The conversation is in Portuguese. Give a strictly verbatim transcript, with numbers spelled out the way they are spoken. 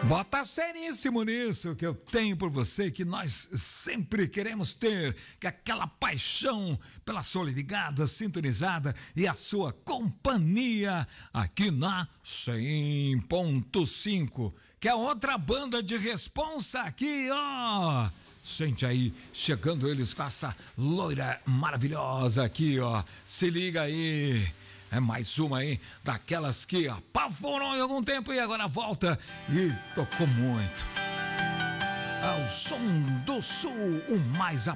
Bota seríssimo nisso que eu tenho por você, que nós sempre queremos ter, que é aquela paixão pela sua ligada, sintonizada e a sua companhia aqui na cem ponto cinco, que é outra banda de responsa aqui, ó. Sente aí, chegando eles com essa loira maravilhosa aqui, ó. Se liga aí. É mais uma aí, daquelas que apavorou em algum tempo e agora volta e tocou muito. É o Som do Sul, o mais